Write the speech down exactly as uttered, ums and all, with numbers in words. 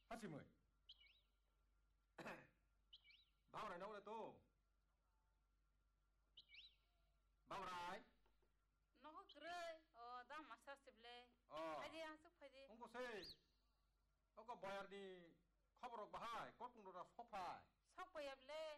하시므이. 바오라이 나오래 또. 바오라이. nó kere oh dah masa sebelah 어. Hadi masuk hadi 홍고세. 아까 바야르니 커버로 바하이. 꼴풍로라 소파이. sok pa yable